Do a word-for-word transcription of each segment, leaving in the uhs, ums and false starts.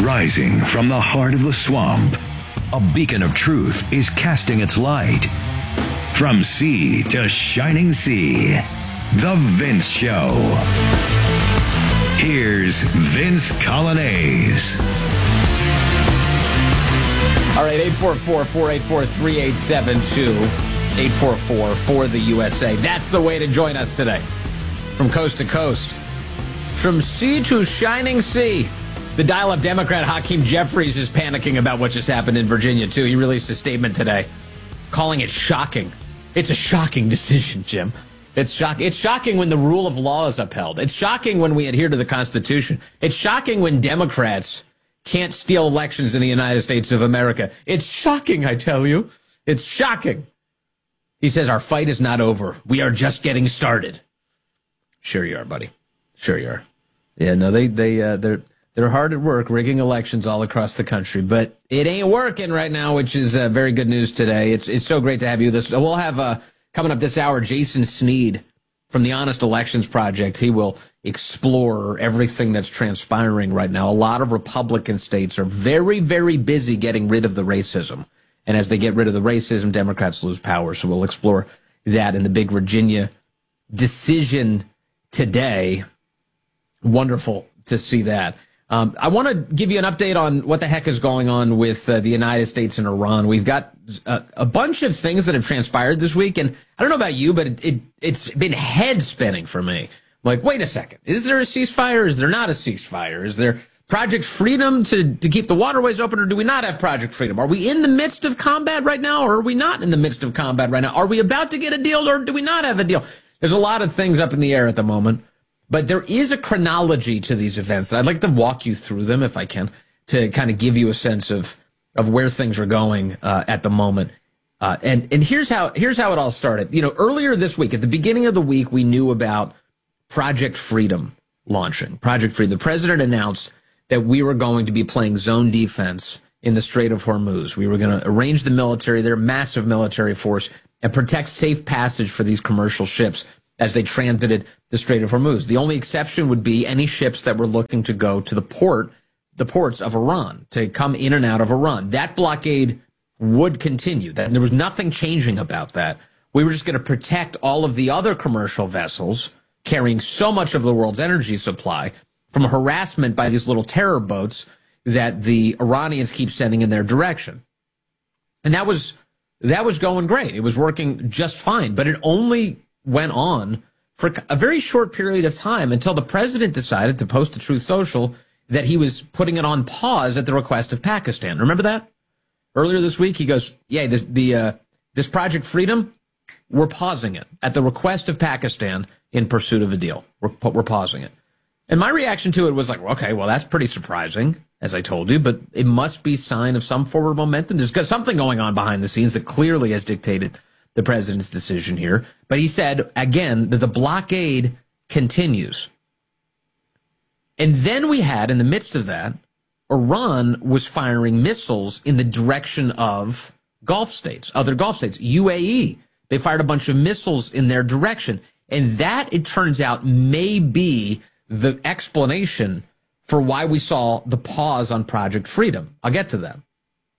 Rising from the heart of the swamp, a beacon of truth is casting its light. From sea to shining sea, The Vince Show. Here's Vince Coglianese. All right, eight four four, four eight four, three eight seven two, eight four four for the U S A. That's the way to join us today. From coast to coast, from sea to shining sea. The dial-up Democrat Hakeem Jeffries is panicking about what just happened in Virginia, too. He released a statement today calling it shocking. It's a shocking decision, Jim. It's shock. It's shocking when the rule of law is upheld. It's shocking when we adhere to the Constitution. It's shocking when Democrats can't steal elections in the United States of America. It's shocking, I tell you. It's shocking. He says, our fight is not over. We are just getting started. Sure you are, buddy. Sure you are. Yeah, no, they, they, uh, they're, they're hard at work rigging elections all across the country, but it ain't working right now, which is uh, very good news today. It's, it's so great to have you. This, we'll have, uh, coming up this hour, Jason Sneed from the Honest Elections Project. He will explore everything that's transpiring right now. A lot of Republican states are very, very busy getting rid of the racism. And as they get rid of the racism, Democrats lose power. So we'll explore that in the big Virginia decision today. Wonderful to see that. Um, I want to give you an update on what the heck is going on with uh, the United States and Iran. We've got a, a bunch of things that have transpired this week, and I don't know about you, but it, it, it's been head spinning for me. Like, wait a second. Is there a ceasefire? Is there not a ceasefire? Is there Project Freedom to, to keep the waterways open, or do we not have Project Freedom? Are we in the midst of combat right now, or are we not in the midst of combat right now? Are we about to get a deal, or do we not have a deal? There's a lot of things up in the air at the moment. But there is a chronology to these events. I'd like to walk you through them, if I can, to kind of give you a sense of, of where things are going uh, at the moment. Uh, and and here's how here's how it all started. You know, earlier this week, at the beginning of the week, we knew about Project Freedom launching. Project Freedom. The president announced that we were going to be playing zone defense in the Strait of Hormuz. We were going to arrange the military, their massive military force, and protect safe passage for these commercial ships as they transited the Strait of Hormuz. The only exception would be any ships that were looking to go to the port, the ports of Iran, to come in and out of Iran. That blockade would continue. That there was nothing changing about that. We were just going to protect all of the other commercial vessels carrying so much of the world's energy supply from harassment by these little terror boats that the Iranians keep sending in their direction. And that was that was going great. It was working just fine, but it only went on for a very short period of time until the president decided to post to Truth Social that he was putting it on pause at the request of Pakistan. Remember that? Earlier this week, he goes, yeah, this, the, uh, this Project Freedom, we're pausing it at the request of Pakistan in pursuit of a deal. We're, we're pausing it. And my reaction to it was like, okay, well, that's pretty surprising, as I told you, but it must be a sign of some forward momentum. There's something going on behind the scenes that clearly has dictated the president's decision here. But he said, again, that the blockade continues. And then we had, in the midst of that, Iran was firing missiles in the direction of Gulf states, other Gulf states, U A E. They fired a bunch of missiles in their direction. And that, it turns out, may be the explanation for why we saw the pause on Project Freedom. I'll get to that.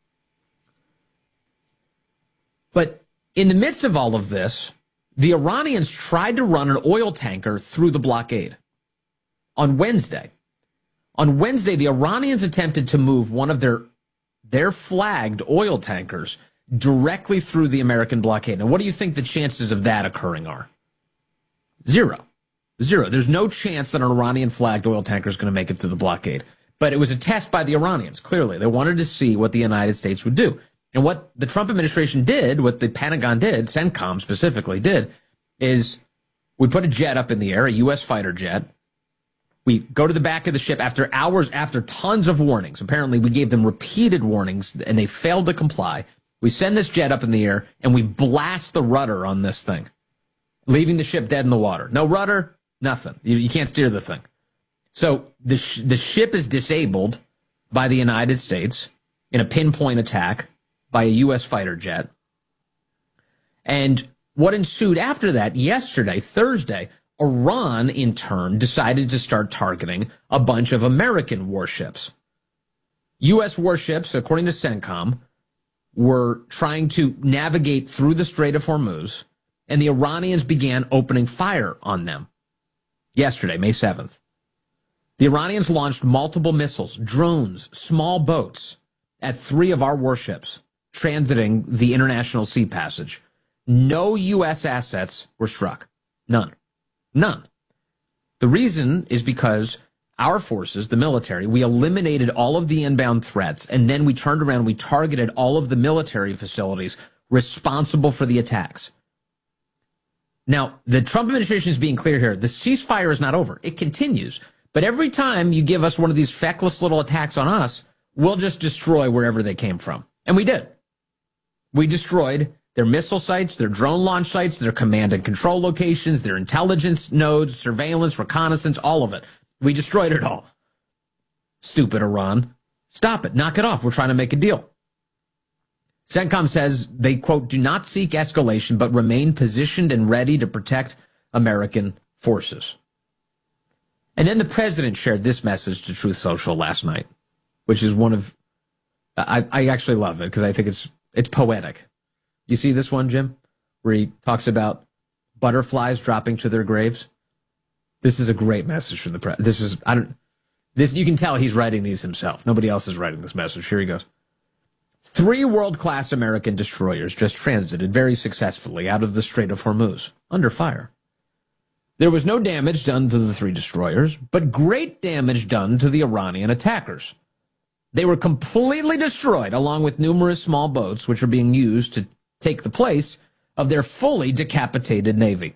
But in the midst of all of this, the Iranians tried to run an oil tanker through the blockade on Wednesday. On Wednesday, the Iranians attempted to move one of their their flagged oil tankers directly through the American blockade. Now, what do you think the chances of that occurring are? Zero. Zero. There's no chance that an Iranian flagged oil tanker is going to make it through the blockade. But it was a test by the Iranians, clearly. They wanted to see what the United States would do. And what the Trump administration did, what the Pentagon did, CENTCOM specifically did, is we put a jet up in the air, a U S fighter jet. We go to the back of the ship after hours, after tons of warnings. Apparently, we gave them repeated warnings, and they failed to comply. We send this jet up in the air, and we blast the rudder on this thing, leaving the ship dead in the water. No rudder, nothing. You, you can't steer the thing. So the sh- the ship is disabled by the United States in a pinpoint attack by a U S fighter jet. And what ensued after that, yesterday, Thursday, Iran, in turn, decided to start targeting a bunch of American warships. U S warships, according to CENTCOM, were trying to navigate through the Strait of Hormuz, and the Iranians began opening fire on them yesterday, May seventh. The Iranians launched multiple missiles, drones, small boats at three of our warships transiting the international sea passage. No U S assets were struck. None. None. The reason is because our forces, the military, we eliminated all of the inbound threats, and then we turned around and we targeted all of the military facilities responsible for the attacks. Now, the Trump administration is being clear here. The ceasefire is not over. It continues. But every time you give us one of these feckless little attacks on us, we'll just destroy wherever they came from. And we did. We destroyed their missile sites, their drone launch sites, their command and control locations, their intelligence nodes, surveillance, reconnaissance, all of it. We destroyed it all. Stupid Iran. Stop it. Knock it off. We're trying to make a deal. CENTCOM says they, quote, do not seek escalation, but remain positioned and ready to protect American forces. And then the president shared this message to Truth Social last night, which is one of, I, I actually love it because I think it's it's poetic. You see this one, Jim, where he talks about butterflies dropping to their graves? This is a great message from the president. This is, I don't, this, you can tell he's writing these himself. Nobody else is writing this message. Here he goes. Three world-class American destroyers just transited very successfully out of the Strait of Hormuz, under fire. There was no damage done to the three destroyers, but great damage done to the Iranian attackers. They were completely destroyed, along with numerous small boats, which are being used to take the place of their fully decapitated navy.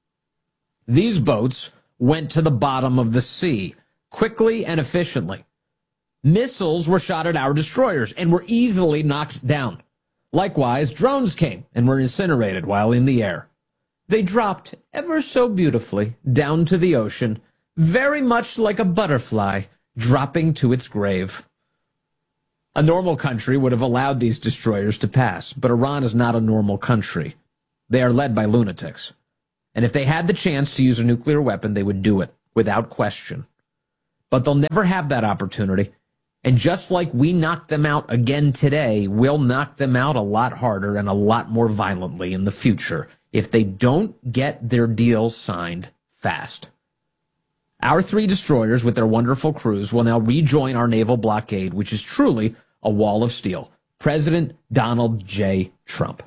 These boats went to the bottom of the sea, quickly and efficiently. Missiles were shot at our destroyers and were easily knocked down. Likewise, drones came and were incinerated while in the air. They dropped ever so beautifully down to the ocean, very much like a butterfly dropping to its grave. A normal country would have allowed these destroyers to pass, but Iran is not a normal country. They are led by lunatics. And if they had the chance to use a nuclear weapon, they would do it, without question. But they'll never have that opportunity. And just like we knocked them out again today, we'll knock them out a lot harder and a lot more violently in the future if they don't get their deals signed fast. Our three destroyers with their wonderful crews will now rejoin our naval blockade, which is truly a wall of steel. President Donald J. Trump.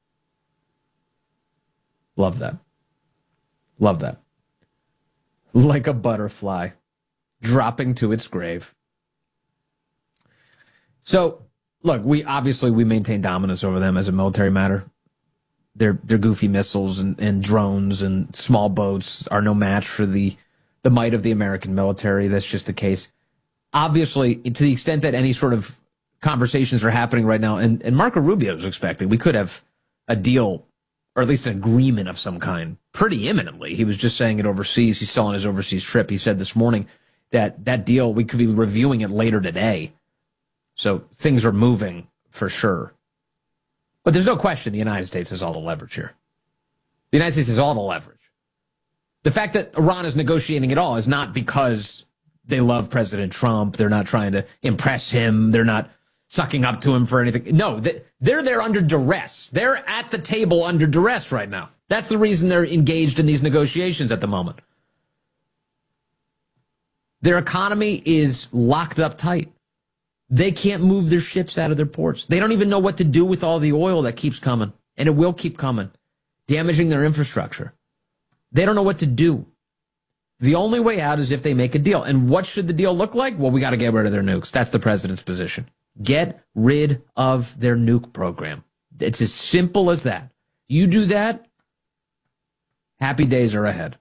Love that. Love that. Like a butterfly dropping to its grave. So, look, we obviously we maintain dominance over them as a military matter. Their their goofy missiles and, and drones and small boats are no match for the, the might of the American military. That's just the case. Obviously, to the extent that any sort of conversations are happening right now, and, and Marco Rubio is expecting, we could have a deal, or at least an agreement of some kind, pretty imminently. He was just saying it overseas. He's still on his overseas trip. He said this morning that that deal, we could be reviewing it later today. So things are moving for sure. But there's no question the United States has all the leverage here. The United States has all the leverage. The fact that Iran is negotiating at all is not because they love President Trump. They're not trying to impress him. They're not sucking up to him for anything. No, they're there under duress. They're at the table under duress right now. That's the reason they're engaged in these negotiations at the moment. Their economy is locked up tight. They can't move their ships out of their ports. They don't even know what to do with all the oil that keeps coming, and it will keep coming, damaging their infrastructure. They don't know what to do. The only way out is if they make a deal. And what should the deal look like? Well, we got to get rid of their nukes. That's the president's position. Get rid of their nuke program. It's as simple as that. You do that, happy days are ahead.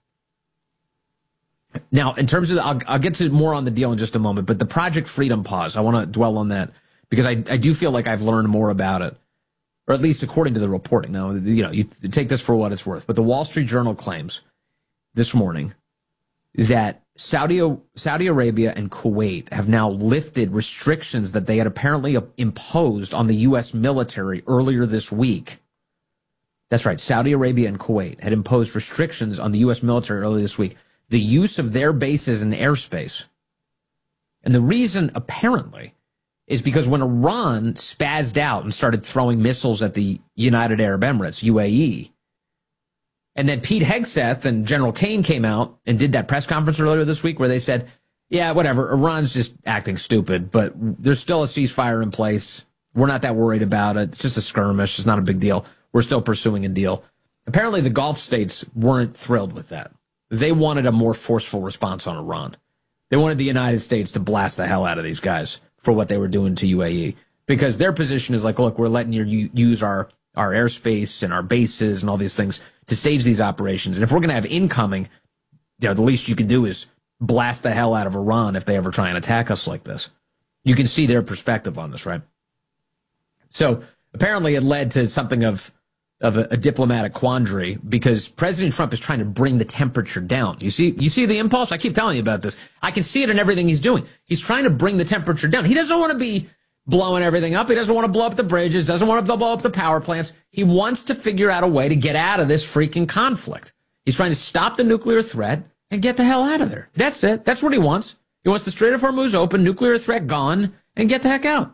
Now, in terms of, the, I'll, I'll get to more on the deal in just a moment, but the Project Freedom pause, I want to dwell on that because I, I do feel like I've learned more about it, or at least according to the reporting. Now, you know, you take this for what it's worth, but the Wall Street Journal claims this morning that Saudi, Saudi Arabia and Kuwait have now lifted restrictions that they had apparently imposed on the U S military earlier this week. That's right. Saudi Arabia and Kuwait had imposed restrictions on the U S military earlier this week. The use of their bases and airspace. And the reason, apparently, is because when Iran spazzed out and started throwing missiles at the United Arab Emirates, U A E, and then Pete Hegseth and General Kane came out and did that press conference earlier this week where they said, yeah, whatever, Iran's just acting stupid, but there's still a ceasefire in place. We're not that worried about it. It's just a skirmish. It's not a big deal. We're still pursuing a deal. Apparently, the Gulf states weren't thrilled with that. They wanted a more forceful response on Iran. They wanted the United States to blast the hell out of these guys for what they were doing to U A E, because their position is like, look, we're letting you use our, our airspace and our bases and all these things to stage these operations. And if we're going to have incoming, you know, the least you can do is blast the hell out of Iran if they ever try and attack us like this. You can see their perspective on this, right? So apparently it led to something of of a, a diplomatic quandary, because President Trump is trying to bring the temperature down. You see, you see the impulse? I keep telling you about this. I can see it in everything he's doing. He's trying to bring the temperature down. He doesn't want to be blowing everything up. He doesn't want to blow up the bridges, doesn't want to blow up the power plants. He wants to figure out a way to get out of this freaking conflict. He's trying to stop the nuclear threat and get the hell out of there. That's it. That's what he wants. He wants the Strait of Hormuz open, nuclear threat gone, and get the heck out.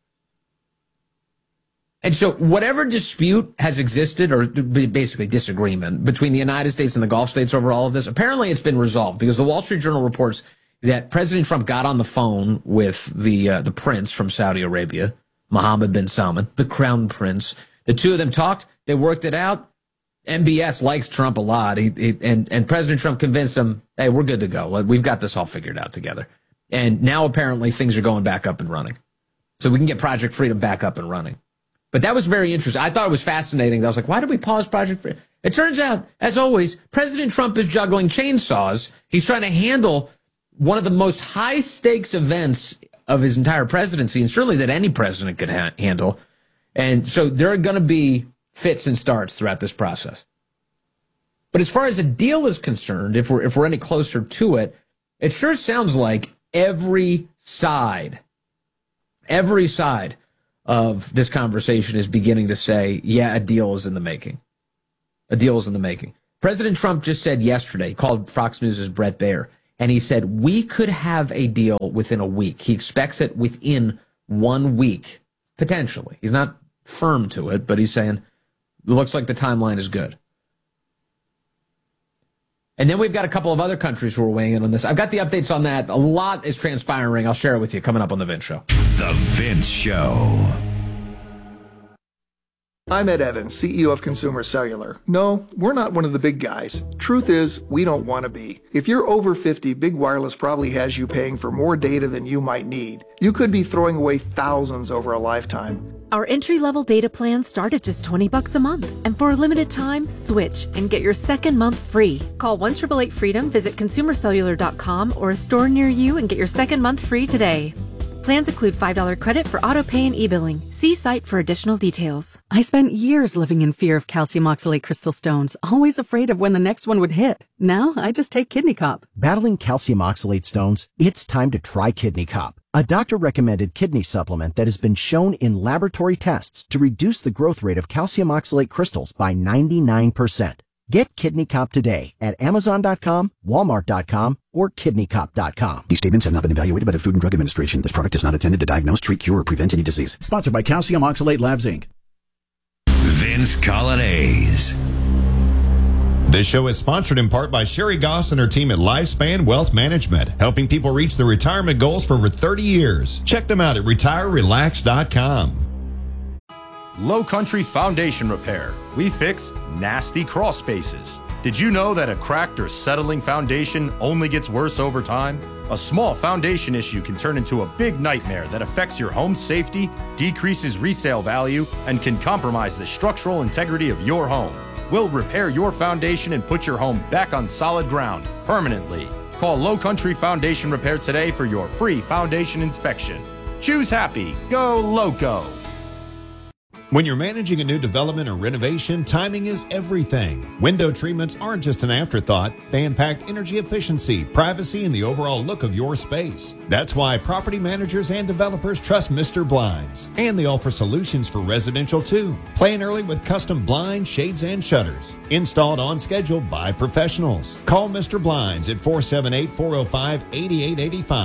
And so whatever dispute has existed, or basically disagreement, between the United States and the Gulf states over all of this, apparently it's been resolved, because the Wall Street Journal reports that President Trump got on the phone with the uh, the prince from Saudi Arabia, Mohammed bin Salman, the crown prince. The two of them talked. They worked it out. M B S likes Trump a lot. He, he, and, and President Trump convinced him, hey, we're good to go. We've got this all figured out together. And now apparently things are going back up and running. So we can get Project Freedom back up and running. But that was very interesting. I thought it was fascinating. I was like, why did we pause Project Freedom? It turns out, as always, President Trump is juggling chainsaws. He's trying to handle one of the most high-stakes events of his entire presidency, and certainly that any president could ha- handle. And so there are going to be fits and starts throughout this process. But as far as a deal is concerned, if we're if we're any closer to it, it sure sounds like every side, every side of this conversation is beginning to say, yeah, a deal is in the making. A deal is in the making. President Trump just said yesterday, called Fox News' Brett Baer, and he said, we could have a deal within a week. He expects it within one week, potentially. He's not firm to it, but he's saying, it looks like the timeline is good. And then we've got a couple of other countries who are weighing in on this. I've got the updates on that. A lot is transpiring. I'll share it with you coming up on The Vince Show. The Vince Show. I'm Ed Evans, C E O of Consumer Cellular. No, we're not one of the big guys. Truth is, we don't want to be. If you're over fifty, Big Wireless probably has you paying for more data than you might need. You could be throwing away thousands over a lifetime. Our entry-level data plans start at just twenty bucks a month. And for a limited time, switch and get your second month free. Call one eight eight eight FREEDOM, visit consumer cellular dot com or a store near you and get your second month free today. Plans include five dollars credit for auto pay and e-billing. See site for additional details. I spent years living in fear of calcium oxalate crystal stones, always afraid of when the next one would hit. Now I just take Kidney Cop. Battling calcium oxalate stones? It's time to try Kidney Cop, a doctor-recommended kidney supplement that has been shown in laboratory tests to reduce the growth rate of calcium oxalate crystals by ninety-nine percent. Get Kidney Cop today at amazon dot com, walmart dot com, or kidney cop dot com. These statements have not been evaluated by the Food and Drug Administration. This product is not intended to diagnose, treat, cure, or prevent any disease. Sponsored by Calcium Oxalate Labs, Incorporated. Vince Colonnese. This show is sponsored in part by Sherry Goss and her team at Lifespan Wealth Management, helping people reach their retirement goals for over thirty years. Check them out at retire relax dot com. Low Country Foundation Repair. We fix nasty crawl spaces. Did you know that a cracked or settling foundation only gets worse over time? A small foundation issue can turn into a big nightmare that affects your home's safety, decreases resale value, and can compromise the structural integrity of your home. We'll repair your foundation and put your home back on solid ground permanently. Call Low Country Foundation Repair today for your free foundation inspection. Choose happy. Go Loco. When you're managing a new development or renovation, timing is everything. Window treatments aren't just an afterthought. They impact energy efficiency, privacy, and the overall look of your space. That's why property managers and developers trust Mister Blinds. And they offer solutions for residential too. Plan early with custom blinds, shades, and shutters. Installed on schedule by professionals. Call Mister Blinds at four seven eight, four oh five, eight eight eight five.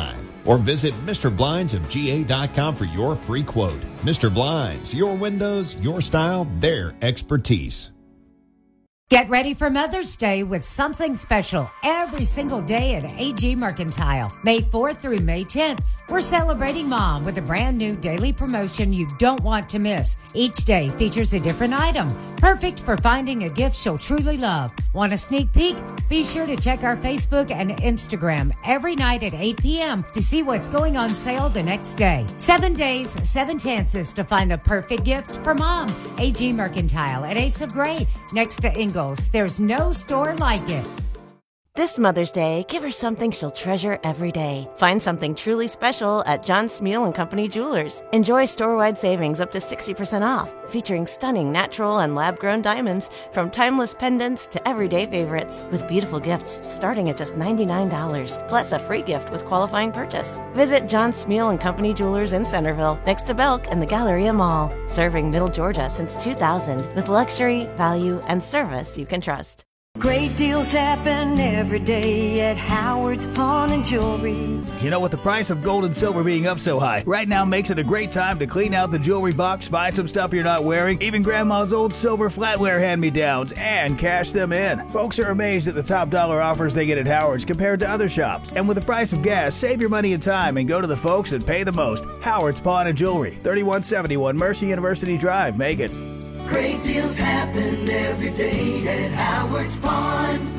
Or visit Mister Blinds of G A dot com for your free quote. Mister Blinds, your windows, your style, their expertise. Get ready for Mother's Day with something special every single day at A G Mercantile. May fourth through May tenth, we're celebrating Mom with a brand new daily promotion you don't want to miss. Each day features a different item, perfect for finding a gift she'll truly love. Want a sneak peek? Be sure to check our Facebook and Instagram every night at eight p.m. to see what's going on sale the next day. Seven days, seven chances to find the perfect gift for Mom. A G Mercantile at Ace of Gray, next to Ingalls. There's no store like it. This Mother's Day, give her something she'll treasure every day. Find something truly special at John Smeal and Company Jewelers. Enjoy store-wide savings up to sixty percent off, featuring stunning natural and lab-grown diamonds from timeless pendants to everyday favorites, with beautiful gifts starting at just ninety-nine dollars, plus a free gift with qualifying purchase. Visit John Smeal and Company Jewelers in Centerville, next to Belk and the Galleria Mall, serving Middle Georgia since two thousand, with luxury, value, and service you can trust. Great deals happen every day at Howard's Pawn and Jewelry. You know, with the price of gold and silver being up so high, right now makes it a great time to clean out the jewelry box, buy some stuff you're not wearing, even Grandma's old silver flatware hand-me-downs, and cash them in. Folks are amazed at the top dollar offers they get at Howard's compared to other shops. And with the price of gas, save your money and time and go to the folks that pay the most. Howard's Pawn and Jewelry, thirty-one seventy-one Mercy University Drive, Macon. Great deals happen every day at Howard's Pawn.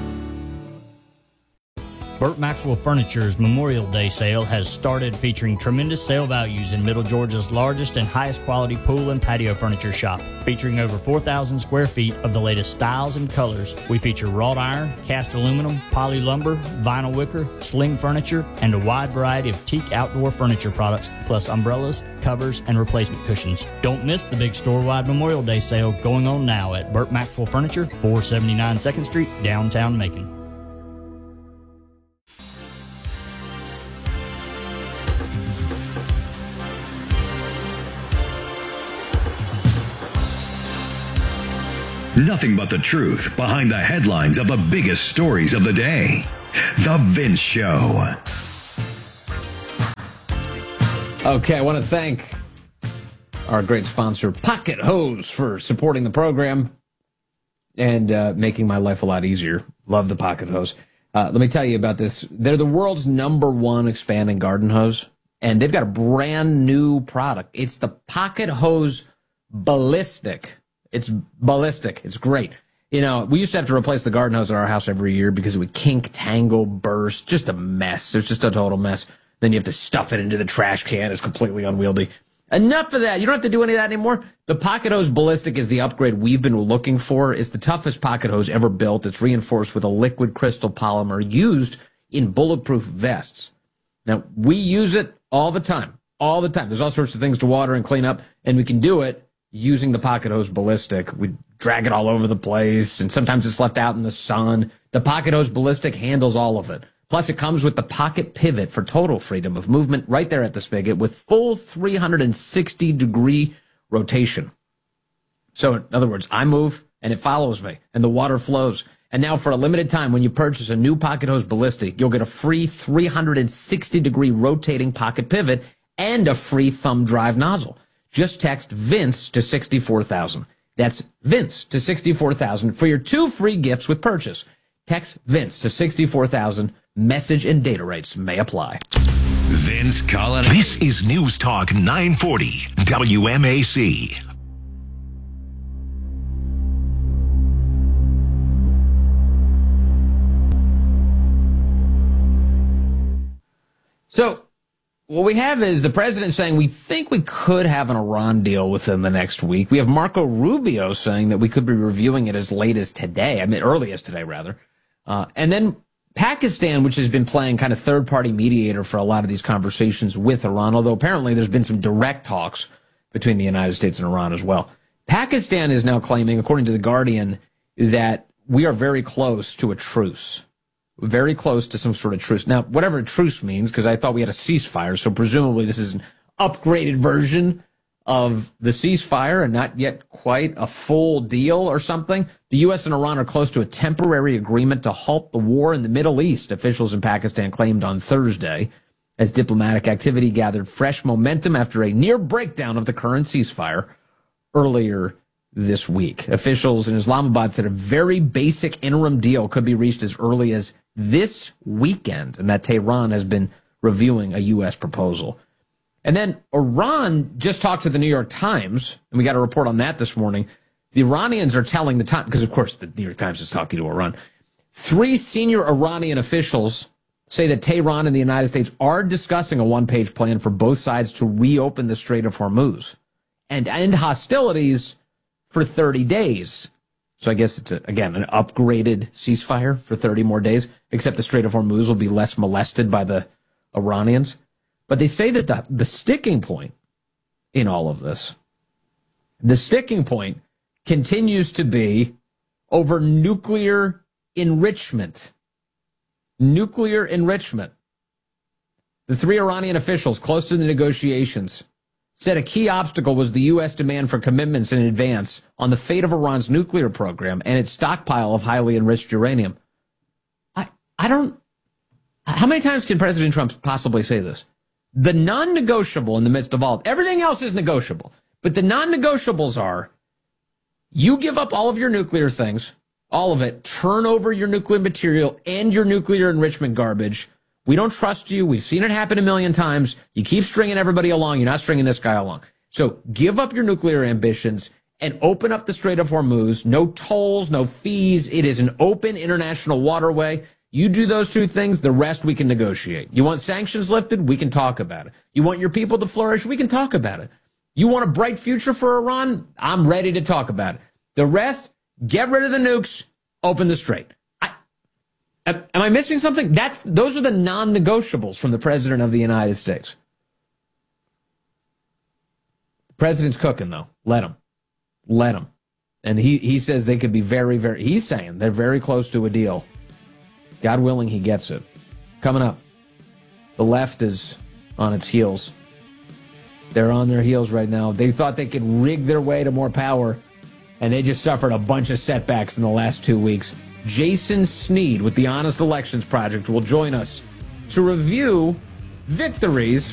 Burt Maxwell Furniture's Memorial Day sale has started, featuring tremendous sale values in Middle Georgia's largest and highest quality pool and patio furniture shop. Featuring over four thousand square feet of the latest styles and colors, we feature wrought iron, cast aluminum, poly lumber, vinyl wicker, sling furniture, and a wide variety of teak outdoor furniture products, plus umbrellas, covers, and replacement cushions. Don't miss the big store-wide Memorial Day sale going on now at Burt Maxwell Furniture, four seventy-nine second Street, downtown Macon. Nothing but the truth behind the headlines of the biggest stories of the day. The Vince Show. Okay, I want to thank our great sponsor, Pocket Hose, for supporting the program and uh, making my life a lot easier. Love the Pocket Hose. Uh, let me tell you about this. They're the world's number one expanding garden hose, and they've got a brand new product. It's the Pocket Hose Ballistic. It's ballistic. It's great. You know, we used to have to replace the garden hose at our house every year because it would kink, tangle, burst. Just a mess. It's just a total mess. Then you have to stuff it into the trash can. It's completely unwieldy. Enough of that. You don't have to do any of that anymore. The Pocket Hose Ballistic is the upgrade we've been looking for. It's the toughest pocket hose ever built. It's reinforced with a liquid crystal polymer used in bulletproof vests. Now, we use it all the time. All the time. There's all sorts of things to water and clean up, and we can do it using the Pocket Hose Ballistic. We drag it all over the place, and sometimes it's left out in the sun. The Pocket Hose Ballistic handles all of it. Plus, it comes with the Pocket Pivot for total freedom of movement right there at the spigot with full three hundred sixty degree rotation. So, in other words, I move, and it follows me, and the water flows. And now, for a limited time, when you purchase a new Pocket Hose Ballistic, you'll get a free three hundred sixty degree rotating Pocket Pivot and a free thumb drive nozzle. Just text Vince to sixty-four thousand. That's Vince to sixty-four thousand for your two free gifts with purchase. Text Vince to sixty-four thousand. Message and data rates may apply. Vince Collins. This is News Talk nine forty W M A C. So, what we have is the president saying we think we could have an Iran deal within the next week. We have Marco Rubio saying that we could be reviewing it as late as today. I mean, early as today, rather. Uh, and then Pakistan, which has been playing kind of third-party mediator for a lot of these conversations with Iran, although apparently there's been some direct talks between the United States and Iran as well. Pakistan is now claiming, according to The Guardian, that we are very close to a truce. Very close to some sort of truce. Now, whatever a truce means, because I thought we had a ceasefire, so presumably this is an upgraded version of the ceasefire and not yet quite a full deal or something. The U S and Iran are close to a temporary agreement to halt the war in the Middle East, officials in Pakistan claimed on Thursday. as diplomatic activity gathered fresh momentum after a near breakdown of the current ceasefire earlier this week. Officials in Islamabad said a very basic interim deal could be reached as early as this weekend, and that Tehran has been reviewing a U S proposal. And then Iran just talked to the New York Times, and we got a report on that this morning. The Iranians are telling the Times, because of course the New York Times is talking to Iran. Three senior Iranian officials say that Tehran and the United States are discussing a one-page plan for both sides to reopen the Strait of Hormuz and end hostilities for thirty days. So I guess it's, a, again, an upgraded ceasefire for thirty more days, except the Strait of Hormuz will be less molested by the Iranians. But they say that the, the sticking point in all of this, the sticking point continues to be over nuclear enrichment. Nuclear enrichment. The three Iranian officials close to the negotiations said a key obstacle was the U S demand for commitments in advance on the fate of Iran's nuclear program and its stockpile of highly enriched uranium. I, I don't... How many times can President Trump possibly say this? The non-negotiable in the midst of all... Everything else is negotiable. But the non-negotiables are, you give up all of your nuclear things, all of it, turn over your nuclear material and your nuclear enrichment garbage. We don't trust you. We've seen it happen a million times. You keep stringing everybody along. You're not stringing this guy along. So give up your nuclear ambitions and open up the Strait of Hormuz. No tolls, no fees. It is an open international waterway. You do those two things, the rest we can negotiate. You want sanctions lifted? We can talk about it. You want your people to flourish? We can talk about it. You want a bright future for Iran? I'm ready to talk about it. The rest, get rid of the nukes, open the strait. I, am I missing something? That's those are the non-negotiables from the President of the United States. The President's cooking, though. Let him. Let him. And he, he says they could be very, very... He's saying they're very close to a deal. God willing, he gets it. Coming up, the left is on its heels. They're on their heels right now. They thought they could rig their way to more power, and they just suffered a bunch of setbacks in the last two weeks. Jason Sneed with the Honest Elections Project will join us to review victories